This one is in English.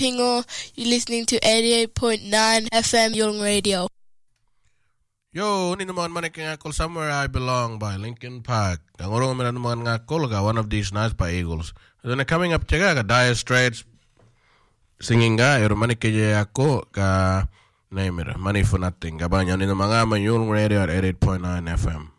Pingo. You're listening to 88.9 FM Young Radio. Yo, ni naman maniking akol Somewhere I Belong by Linkin Park. Ang urong man naman akol ka One of These Nights by Eagles. Then coming up tiyaga ka Dire Straits singing ka ero manikije ako ka name it Money for Nothing. Kabanya ni naman nga Young Radio at 88.9 FM.